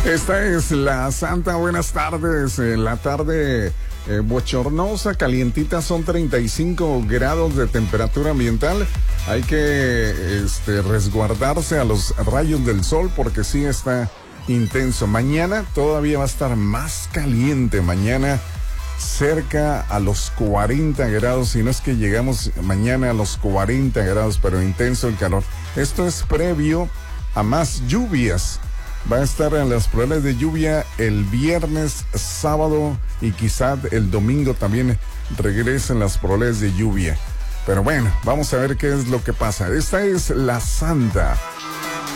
Esta es la Santa. Buenas tardes. La tarde bochornosa, calientita, son 35 grados de temperatura ambiental. Hay que resguardarse a los rayos del sol porque sí está intenso. Mañana todavía va a estar más caliente. Mañana cerca a los 40 grados, si no es que llegamos mañana a los 40 grados, pero intenso el calor. Esto es previo a más lluvias. Va a estar en las probabilidades de lluvia el viernes, sábado y quizá el domingo también regresen las probabilidades de lluvia. Pero bueno, vamos a ver qué es lo que pasa. Esta es la Santa.